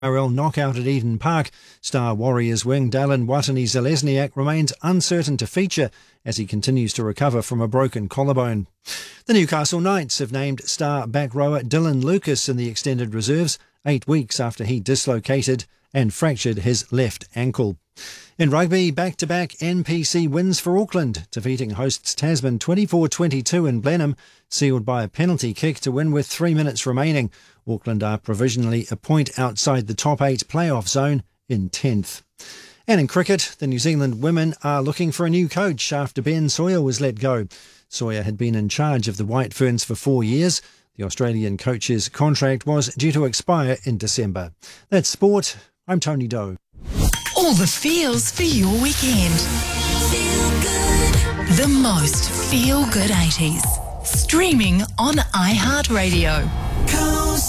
NRL knockout at Eden Park. Star Warriors wing Dallin Watene-Zelezniak remains uncertain to feature as he continues to recover from a broken collarbone. The Newcastle Knights have named star back rower Dylan Lucas in the extended reserves 8 weeks after he dislocated and fractured his left ankle. In rugby, back-to-back NPC wins for Auckland, defeating hosts Tasman 24-22 in Blenheim, sealed by a penalty kick to win with 3 minutes remaining. Auckland are provisionally a point outside the top 8 playoff zone in 10th. And in cricket, the New Zealand women are looking for a new coach after Ben Sawyer was let go. Sawyer had been in charge of the White Ferns for 4 years. The Australian coach's contract was due to expire in December. That's sport. I'm Tony Doe. All the feels for your weekend. Feel good. The most feel-good 80s. Streaming on iHeartRadio.